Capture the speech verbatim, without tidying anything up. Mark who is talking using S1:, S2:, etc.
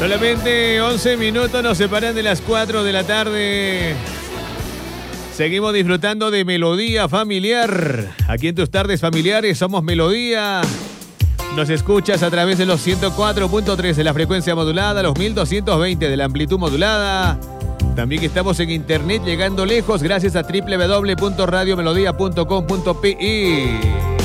S1: Solamente once minutos nos separan de las cuatro de la tarde. Seguimos disfrutando de Melodía Familiar. Aquí en tus tardes familiares somos Melodía. Nos escuchas a través de los ciento cuatro punto tres de la frecuencia modulada, los mil doscientos veinte de la amplitud modulada. También estamos en internet llegando lejos gracias a doble u doble u doble u punto radio melodía punto com punto pe.